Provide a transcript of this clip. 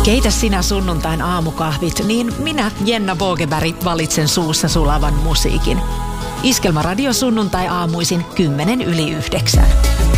Keitä sinä sunnuntain aamukahvit, niin minä, Jenna Bogeberg, valitsen suussa sulavan musiikin. Iskelmäradio sunnuntai aamuisin 8:10.